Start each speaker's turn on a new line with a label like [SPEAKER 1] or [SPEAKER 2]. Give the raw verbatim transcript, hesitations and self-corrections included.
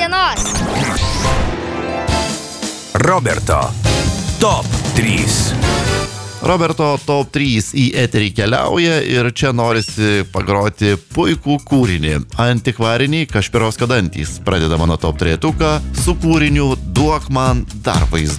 [SPEAKER 1] dienos.
[SPEAKER 2] Roberto Top trys.
[SPEAKER 3] Roberto Top trys į eterį keliauja ir čia norisi pagroti puikų kūrinį. Antikvariniai Kašpirovskio dantys pradeda mano top trejetuką su kūriniu Duok man dar vaizdų.